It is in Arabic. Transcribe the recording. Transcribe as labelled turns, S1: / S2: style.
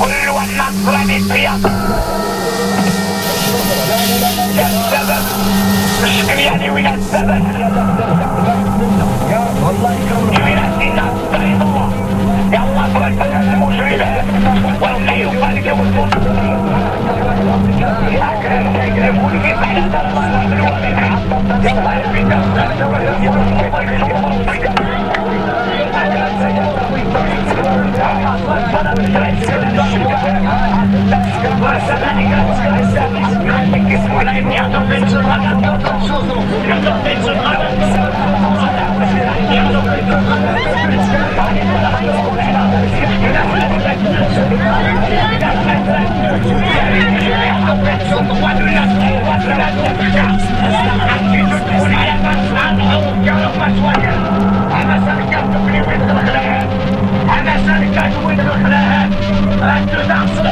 S1: كل والنصر بالسياق. يا السبب الشكل يعني وين السبب؟ وين السيدة طريق الله؟ يا الله صلت المجرمات ولا يفارق المسلمين. يا كريم يقربون في صحنة الله بالوالدين. يلا أنا سألك أن تكون الخلاء أن تدعم